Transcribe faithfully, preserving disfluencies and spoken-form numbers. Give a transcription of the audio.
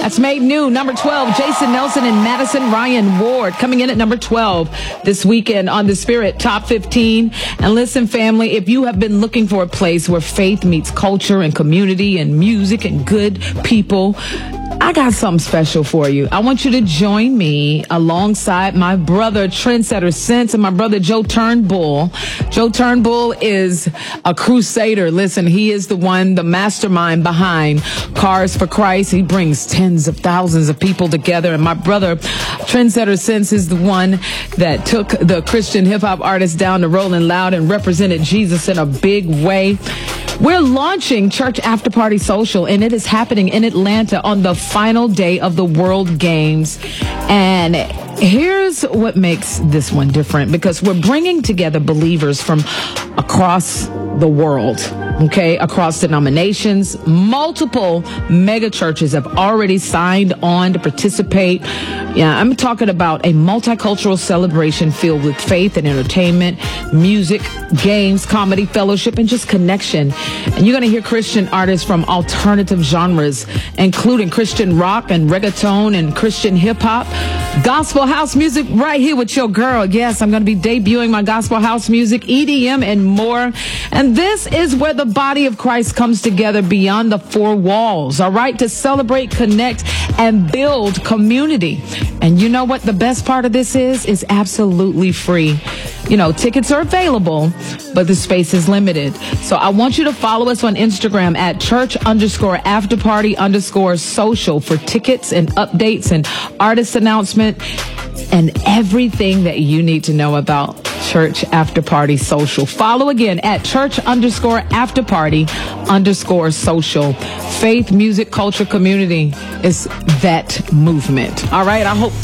That's Made New. Number twelve, Jason Nelson and Madison Ryan Ward coming in at number twelve this weekend on the Spirit Top fifteen. And listen, family, if you have been looking for a place where faith meets culture and community and music and good people, I got something special for you. I want you to join me alongside my brother, Trendsetter Sense, and my brother, Joe Turnbull. Joe Turnbull is a crusader. Listen, he is the one, the mastermind behind Cars for Christ. He brings tens of thousands of people together. And my brother, Trendsetter Sense, is the one that took the Christian hip-hop artists down to Rolling Loud and represented Jesus in a big way. We're launching Church After Party Social, and it is happening in Atlanta on the final day of the World Games. And here's what makes this one different, because we're bringing together believers from across the world, okay, across denominations. Multiple mega churches have already signed on to participate. Yeah, I'm talking about a multicultural celebration filled with faith and entertainment, music, games, comedy, fellowship, and just connection. And you're going to hear Christian artists from alternative genres, including Christian rock and reggaeton and Christian hip hop, gospel house music right here with your girl. Yes, I'm going to be debuting my gospel house music, E D M, and more. And this is where the body of Christ comes together beyond the four walls, all right, to celebrate, connect, and build community. And you know what the best part of this is? It's absolutely free. You know, tickets are available, but the space is limited. So I want you to follow us on Instagram at church underscore after party underscore social for tickets and updates and artist announcement and everything that you need to know about Church After Party Social. Follow again at church underscore after party underscore social. Faith, music, culture, community is that movement. All right. I hope